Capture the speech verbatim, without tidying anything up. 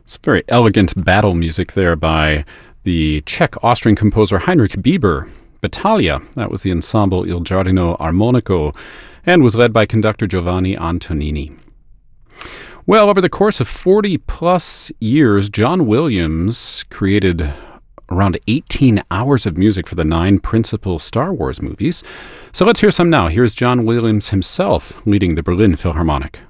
It's very elegant battle music there by the Czech-Austrian composer Heinrich Bieber. Battaglia, that was the ensemble Il Giardino Armonico, and was led by conductor Giovanni Antonini. Well, over the course of forty plus years, John Williams created around eighteen hours of music for the nine principal Star Wars movies. So let's hear some now. Here's John Williams himself leading the Berlin Philharmonic.